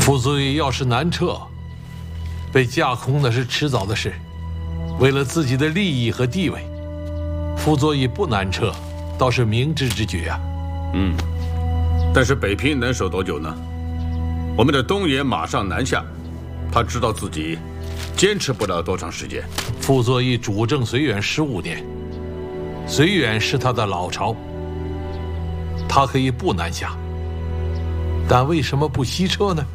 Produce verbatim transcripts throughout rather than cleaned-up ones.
傅作义要是南撤，被架空那是迟早的事。为了自己的利益和地位，傅作义不南撤，倒是明智之举啊。 嗯，但是北平能守多久呢？我们的东野马上南下，他知道自己坚持不了多长时间。 傅作义主政绥远十五年，绥远是他的老巢，他可以不南下，但为什么不西撤呢？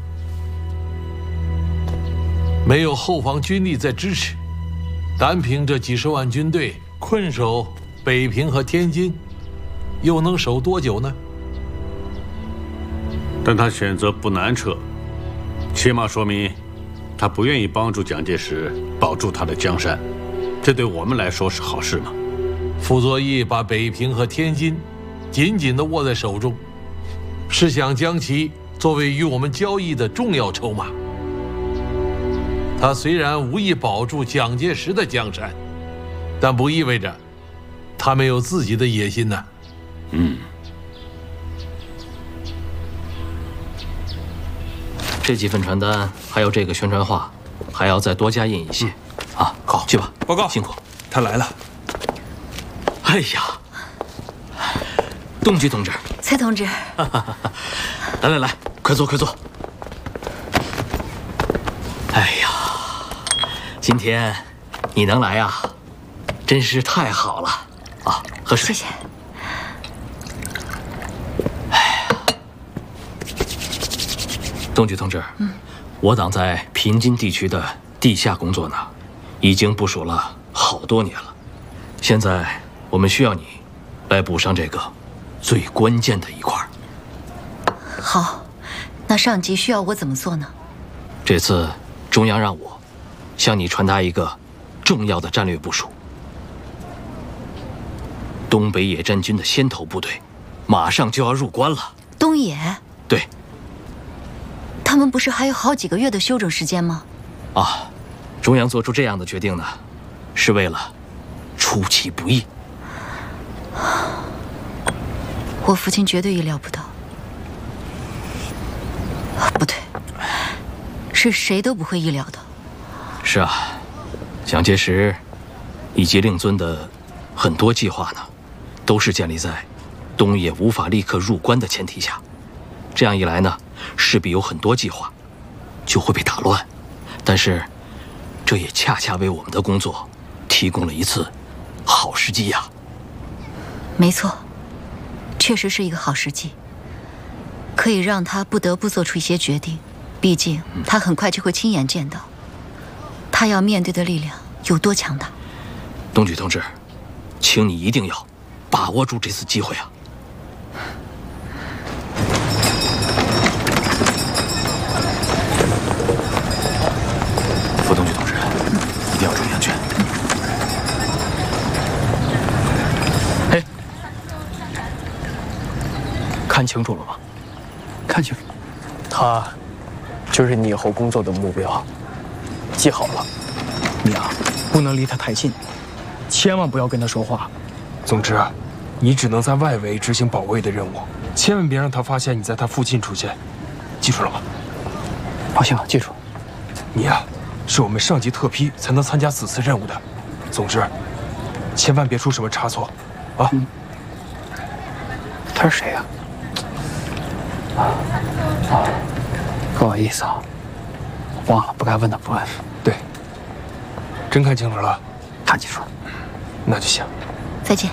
没有后方军力在支持，单凭这几十万军队困守北平和天津，又能守多久呢？ 但他选择不南撤，起码说明他不愿意帮助蒋介石保住他的江山，这对我们来说是好事吗？ 傅作义把北平和天津紧紧地握在手中，是想将其作为与我们交易的重要筹码。他虽然无意保住蒋介石的江山，但不意味着他没有自己的野心呢。 嗯。 这几份传单还有这个宣传画，还要再多加印一些。嗯、啊，好，去吧。 报告， 辛苦。 他来了。 哎呀，东局同志， 蔡同志， 来来来，快坐快坐。哎呀，今天你能来呀，真是太好了啊！喝水。 谢谢。 哎呀，东局同志，嗯，我党在平津地区的地下工作呢，已经部署了好多年了。现在我们需要你来补上这个最关键的一块。 好，那上级需要我怎么做呢？ 这次中央让我向你传达一个重要的战略部署。东北野战军的先头部队马上就要入关了。 东野？ 对。 他们不是还有好几个月的休整时间吗？ 啊，中央做出这样的决定呢，是为了出其不意。 我父亲绝对意料不到。不对，是谁都不会意料的。 是啊，蒋介石以及令尊的很多计划呢，都是建立在东野无法立刻入关的前提下。这样一来呢，势必有很多计划就会被打乱。但是，这也恰恰为我们的工作提供了一次好时机呀。 没错，确实是一个好时机，可以让他不得不做出一些决定。毕竟他很快就会亲眼见到，他要面对的力量有多强大。 东举同志，请你一定要把握住这次机会啊！副东举同志，一定要注意安全。哎，看清楚了吗？ 看清楚，他就是你以后工作的目标，记好了。你啊，不能离他太近，千万不要跟他说话。 总之，你只能在外围执行保卫的任务，千万别让他发现你在他附近出现，记住了吗？ 放心吧，记住。 你呀、啊，是我们上级特批才能参加此次任务的。总之，千万别出什么差错，啊！ 嗯、他是谁呀、啊？啊，不好意思啊，忘了，不该问的不问。 对，真看清楚了， 看清楚了， 那就行。 再见。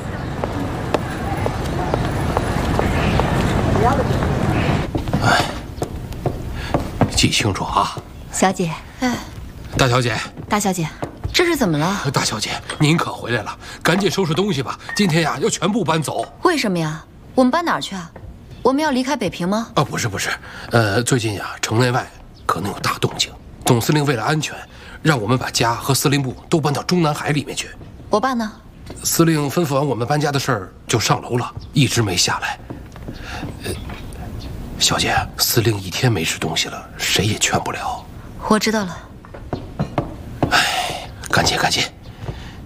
哎，记清楚啊！ 小姐，哎， 大小姐， 大小姐，这是怎么了？ 大小姐，您可回来了，赶紧收拾东西吧。今天呀，要全部搬走。 为什么呀？我们搬哪儿去啊？我们要离开北平吗？ 啊，不是不是，呃，最近呀，城内外可能有大动静。总司令为了安全，让我们把家和司令部都搬到中南海里面去。 我爸呢？ 司令吩咐完我们搬家的事儿，就上楼了，一直没下来。呃，小姐，司令一天没吃东西了，谁也劝不了。 我知道了。 哎，赶紧赶紧。